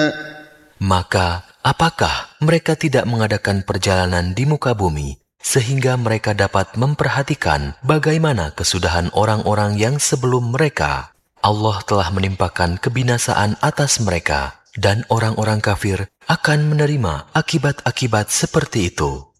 Maka, apakah mereka tidak mengadakan perjalanan di muka bumi, sehingga mereka dapat memperhatikan bagaimana kesudahan orang-orang yang sebelum mereka? Allah telah menimpakan kebinasaan atas mereka, dan orang-orang kafir akan menerima akibat-akibat seperti itu.